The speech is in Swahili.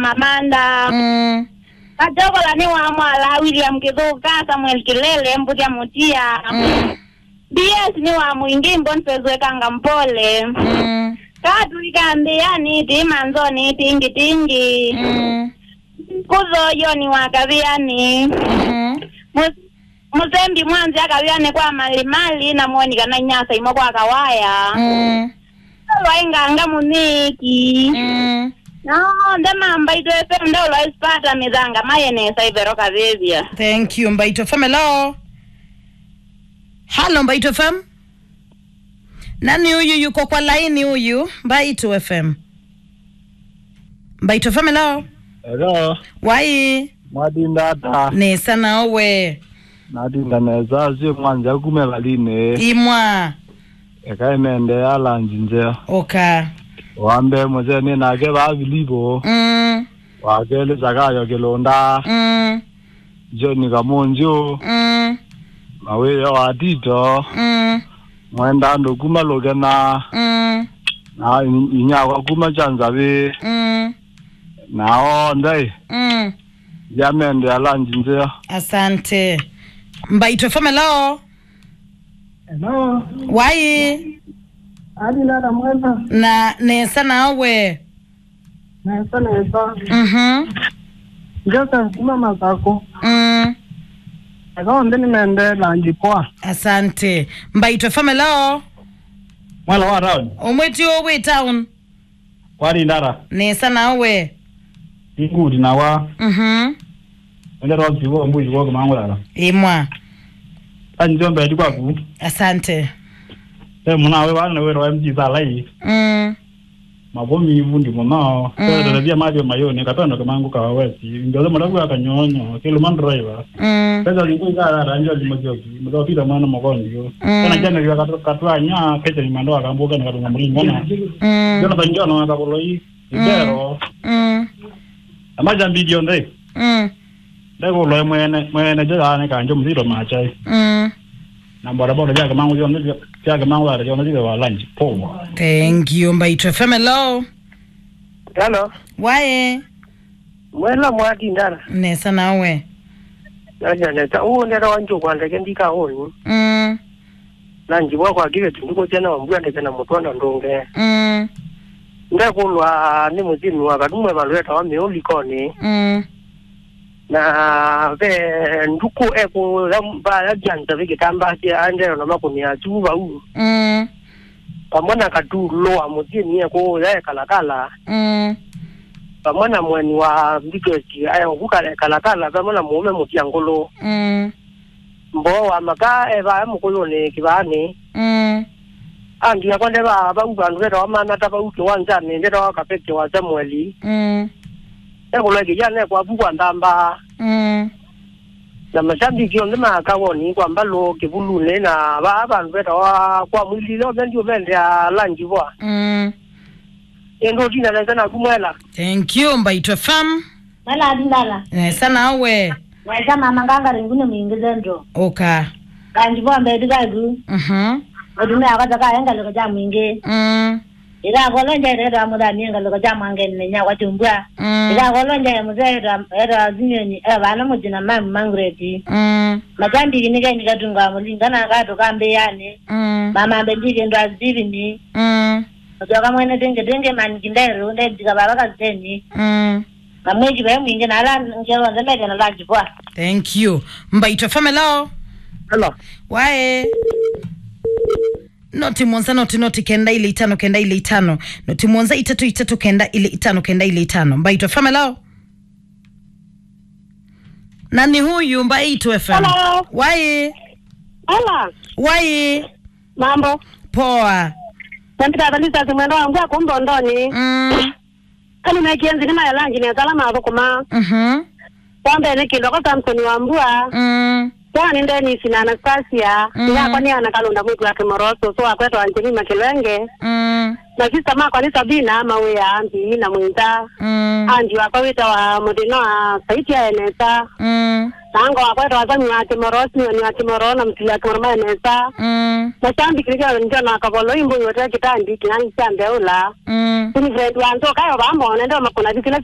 Mamanda. Kajogola ni wa Mwala William Kithuka Samuel Kilele Mbutia Mutia. BS ni wa Mwingi Mbonfezwe Kanga Mpole. Katu ikambiani timanzoni tingi tingi. Kuzo yoni wa kaviani. Musembi mwanzi akaviani kwa malimali na mwoni kana nyasa imo kwa kawaya. Lwa anga muniki. No, ndema Mbaito FM ndo lwa ispata mizanga mayene saibero kavivia. Thank you Mbaito FM. Hello Mbaito FM. Nani huyu yuko kwa line huyu? Mbaito FM. Mbaito FM Hello. Wai. Madindata. Ne sana owe. Nadinda neza zio mwanja kumela line. Imwa. Eka imende ala njinjea. Oka. Wambe mwaze ni nage wabilibo. Wakele zakayo kilonda. Joni kamonjo. Mawe ya wadito. Mwenda ndo kuma logena. Na inyakwa kuma chanzabe. Na ondai. Yamende ala njinjea. Asante. Mbaito FM. Hello. Wai. Adinada mwema. Na nesa nawe. Nesa. Joka mama zako. Ego ndeni mende lanji poa. Asante. Mbaito FM. Hello. Mwala wa round. Umweti owe town. Kwani ndara. Nesa nawe. Ingudi na wa. Ende rozi wo mbuji wo kumangula. Imwa. Anjombe ndikwa ku. Asante. Muna we wana we ro MG salai. Mabomi ivundi mona. Ndo bia majo mayone kapendo kamangu kawawesi. Ndio madagu akanyonyo. Kilo man driver. Pesa lingu za ranjo limojoki. Mdo pita mwana mogondio. Kana jana ya katwa nya pesa limando akamboga na katunga mlingana. Ndio banjono akaboloi. Ndero. Amaja video ndai. Lego lo mwene jana kanjo mziro machai. Na bodaboda jaga mangu yone jaga mangu ara yone diga wa lunch poa. Thank you Mbaito FM. Hello. Wae. Mwela mwadi ndara. Nesa nawe. Neta ndera wanjo kwanda kendika honi. Lanji kwa kile tunduko tena wambua ndekana mutwanda ndonge. Ndakulwa ni muzimi wakadumwe balweta wa meolikoni. Na ve nduko eko ba ya janta vike tamba tia anje na makoni ya chuba u pamwana kadulo amuzini eko ya kalakala pamwana mweni wa ndiketi ayo kukale kalakala pamwana mume mutiangolo mbo wa maka eba mukuyone kibane andi yakwande ba ubandu beta mana taba uke wanjane ndeta wakapeke wa Samueli eko leke jana kwa bukwa ndamba na mashabiki ondema kawoni kwamba lo kibulune na abantu beta wa kwa mwililo ndio bende ya lanji bwa endo dina na kumwela. Thank you Mbaito FM. Mala adindala. Nesa nawe. Waisa mama nganga ringune mwingize ndo. Oka. Lanji bwa mbedi gagu. Odume akaza ka enga loko ja mwingi. Ila kolonja era mudani enga loko ja mangene nya watumbwa. Ila kolonja muzera era zinyoni bana mujina mangreti. Majambi niga nigatunga mulingana gato kambe yani. Mama mbendike ndo azibini. Ojoka mwene denge manjindero ndika baba kazeni. Kamweji bae mwingi na ala ngelo ndemeke na lanji bwa. Thank you. Mbaito FM. Hello. Wae. Noti mwanza noti kenda ile itano. Noti mwanza itatu kenda ile itano. Mbaito FM. Nani huyu Mbaito FM? Hello. Wae. Wae. Mambo. Poa. Santita balisa tumendo wangu kumbo ndoni. Kani mekienzi kama ya lanji ni salama abukuma. Kwambe nikilo kwa Samson wambua. Kwani ndeni sina Anastasia. Nya kwani anakalonda mwitu ya Kimoroso so akweto Anjeli Makilenge. Na sisa mako ni Sabina ama we ya ambi na mwinta. Anji wakawita wa modino wa saiti ya enesa. Tango wakweto wazanyi wa Kimorosi ni wa Kimoro na mtili ya Kimoroma enesa. Na chambi kilika njio na kabolo imbu yote kitandi kinani chambe ula. Kuni friend wanto kayo bambo nendo makuna jikina